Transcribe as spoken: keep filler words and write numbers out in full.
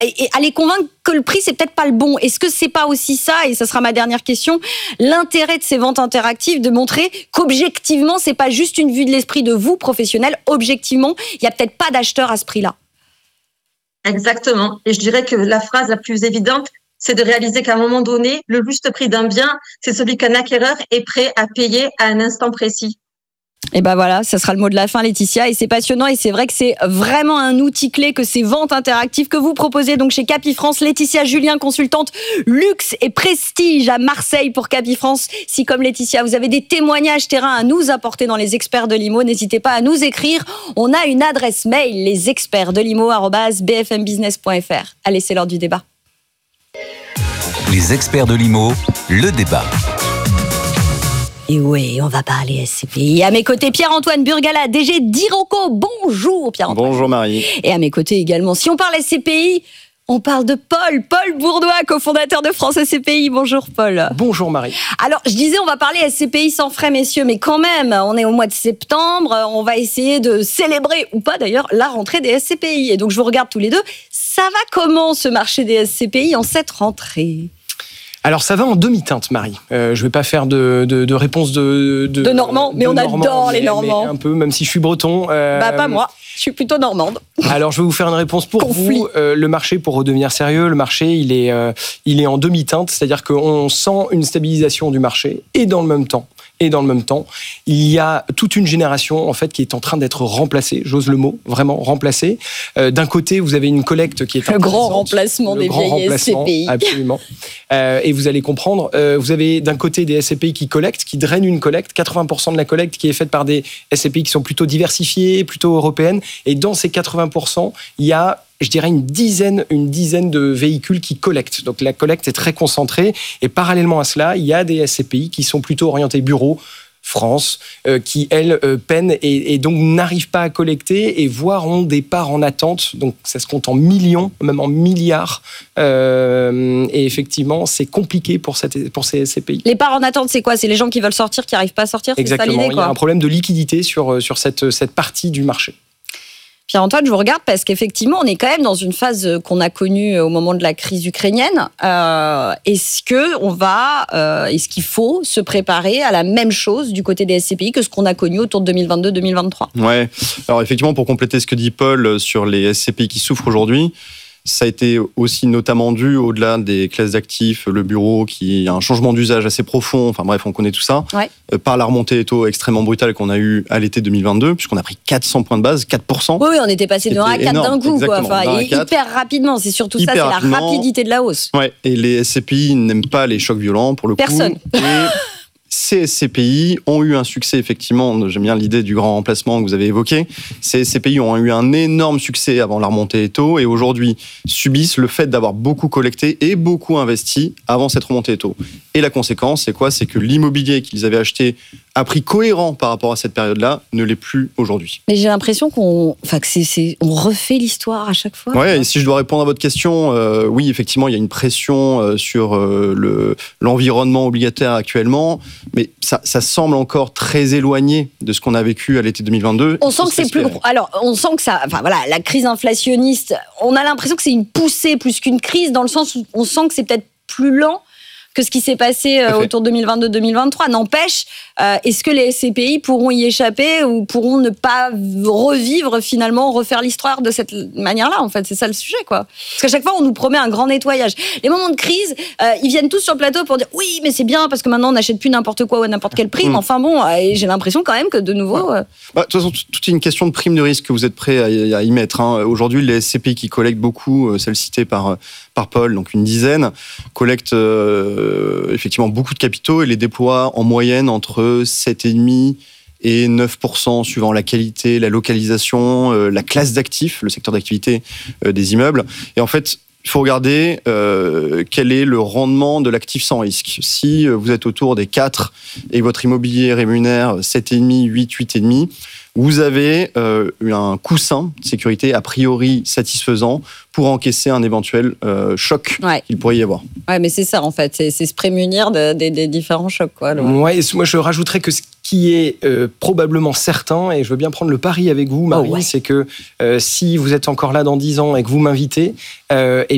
et, et à les convaincre que le prix, c'est peut-être pas le bon. Est-ce que c'est pas aussi ça, et ça sera ma dernière question, l'intérêt de ces ventes interactives, de montrer qu'objectivement, c'est pas juste une vue de l'esprit de vous, professionnels, objectivement, il y a peut-être pas d'acheteur à ce prix-là. Exactement. Et je dirais que la phrase la plus évidente, c'est de réaliser qu'à un moment donné, le juste prix d'un bien, c'est celui qu'un acquéreur est prêt à payer à un instant précis. Et ben voilà, ça sera le mot de la fin, Laetitia, et c'est passionnant, et c'est vrai que c'est vraiment un outil clé que ces ventes interactives que vous proposez donc chez Capifrance. Laetitia Julien, consultante luxe et prestige à Marseille pour Capifrance. Si comme Laetitia, vous avez des témoignages terrain à nous apporter dans les experts de l'I M O, n'hésitez pas à nous écrire. On a une adresse mail, lesexpertsdelimo arobase b f m business point f r. Allez, c'est l'heure du débat. Les experts de l'I M O, le débat. Et oui, on va parler S C P I. À mes côtés, Pierre-Antoine Burgala, D G d'Iroko. Bonjour Pierre-Antoine. Bonjour Marie. Et à mes côtés également, si on parle S C P I, on parle de Paul, Paul Bourdois, cofondateur de France S C P I. Bonjour Paul. Bonjour Marie. Alors, je disais, on va parler S C P I sans frais, messieurs, mais quand même, on est au mois de septembre, on va essayer de célébrer, ou pas d'ailleurs, la rentrée des S C P I. Et donc, je vous regarde tous les deux. Ça va comment, ce marché des S C P I, en cette rentrée ? Alors ça va en demi-teinte, Marie. Euh, je vais pas faire de, de, de réponse de de, de Normand, mais de on Normand, adore mais, les Normands. Mais un peu, même si je suis breton. Euh, bah pas moi, je suis plutôt normande. Alors je vais vous faire une réponse pour Conflit. vous. Euh, le marché, pour redevenir sérieux, le marché il est euh, il est en demi-teinte, c'est-à-dire qu'on sent une stabilisation du marché et dans le même temps. Et dans le même temps, il y a toute une génération en fait qui est en train d'être remplacée. J'ose le mot, vraiment remplacée. Euh, d'un côté, vous avez une collecte qui est le grand remplacement le des grand vieilles remplacement, S C P I. Absolument. Euh, et vous allez comprendre. Euh, vous avez d'un côté des S C P I qui collectent, qui drainent une collecte. quatre-vingts pour cent de la collecte qui est faite par des S C P I qui sont plutôt diversifiées, plutôt européennes. Et dans ces quatre-vingts pour cent, il y a je dirais une dizaine, une dizaine de véhicules qui collectent. Donc la collecte est très concentrée. Et parallèlement à cela, il y a des S C P I qui sont plutôt orientés bureau, France, euh, qui, elles, euh, peinent et, et donc n'arrivent pas à collecter et voire ont des parts en attente. Donc ça se compte en millions, même en milliards. Euh, et effectivement, c'est compliqué pour, cette, pour ces S C P I. Les parts en attente, c'est quoi ? C'est les gens qui veulent sortir, qui n'arrivent pas à sortir ? Exactement. C'est ça l'idée, quoi. Il y a un problème de liquidité sur, sur cette, cette partie du marché. Pierre-Antoine, je vous regarde parce qu'effectivement, on est quand même dans une phase qu'on a connue au moment de la crise ukrainienne. Euh, est-ce que on va, euh, est-ce qu'il faut se préparer à la même chose du côté des S C P I que ce qu'on a connu autour de deux mille vingt-deux deux mille vingt-trois ? Ouais. Alors effectivement, pour compléter ce que dit Paul sur les S C P I qui souffrent aujourd'hui, ça a été aussi notamment dû, au-delà des classes d'actifs, le bureau, qui a un changement d'usage assez profond, enfin bref, on connaît tout ça, ouais. euh, par la remontée des taux extrêmement brutale qu'on a eue à l'été deux mille vingt-deux, puisqu'on a pris quatre cents points de base, quatre pour cent. Oui, oui, on était passé de un à quatre d'un coup, quoi. Enfin, et hyper rapidement, c'est surtout ça, c'est la rapidité de la hausse. Ouais. Et les S C P I n'aiment pas les chocs violents, pour le Personne. coup. Personne. Ces S C P I ont eu un succès, effectivement, j'aime bien l'idée du grand remplacement que vous avez évoqué, ces S C P I ont eu un énorme succès avant la remontée des taux et aujourd'hui subissent le fait d'avoir beaucoup collecté et beaucoup investi avant cette remontée des taux. Et la conséquence, c'est quoi ? C'est que l'immobilier qu'ils avaient acheté à prix cohérent par rapport à cette période-là ne l'est plus aujourd'hui. Mais j'ai l'impression qu'on enfin, que c'est, c'est, on refait l'histoire à chaque fois. Oui, et si je dois répondre à votre question, euh, oui, effectivement, il y a une pression euh, sur euh, le, l'environnement obligataire actuellement, mais ça, ça semble encore très éloigné de ce qu'on a vécu à l'été deux mille vingt-deux. On sent que c'est plus gros. Alors, on sent que ça... Enfin, voilà, la crise inflationniste, on a l'impression que c'est une poussée plus qu'une crise, dans le sens où on sent que c'est peut-être plus lent que ce qui s'est passé euh, autour de deux mille vingt-deux deux mille vingt-trois. N'empêche, euh, est-ce que les S C P I pourront y échapper ou pourront ne pas revivre, finalement, refaire l'histoire de cette manière-là, en fait ? C'est ça le sujet, quoi. Parce qu'à chaque fois, on nous promet un grand nettoyage. Les moments de crise, euh, ils viennent tous sur le plateau pour dire « Oui, mais c'est bien, parce que maintenant, on n'achète plus n'importe quoi ou à n'importe quel prix. Mmh. » Mais enfin bon, euh, j'ai l'impression quand même que, de nouveau... Ouais. Euh... Bah, de toute façon, tout est une question de prime de risque que vous êtes prêts à y, à y mettre. Hein. Aujourd'hui, les S C P I qui collectent beaucoup, celles citées par, par Paul, donc une dizaine, collectent euh, effectivement beaucoup de capitaux et les déploient en moyenne entre sept virgule cinq et neuf pour cent suivant la qualité, la localisation, euh, la classe d'actifs, le secteur d'activité euh, des immeubles. Et en fait, il faut regarder euh, quel est le rendement de l'actif sans risque. Si vous êtes autour des quatre et que votre immobilier rémunère sept virgule cinq, huit, huit virgule cinq, vous avez euh, un coussin de sécurité a priori satisfaisant pour encaisser un éventuel euh, choc ouais. qu'il pourrait y avoir. Ouais, mais c'est ça en fait, c'est, c'est se prémunir de, de, des différents chocs, quoi. Le... Ouais, moi je rajouterais que ce qui est euh, probablement certain, et je veux bien prendre le pari avec vous, Marie, oh ouais. c'est que euh, si vous êtes encore là dans dix ans et que vous m'invitez, euh, et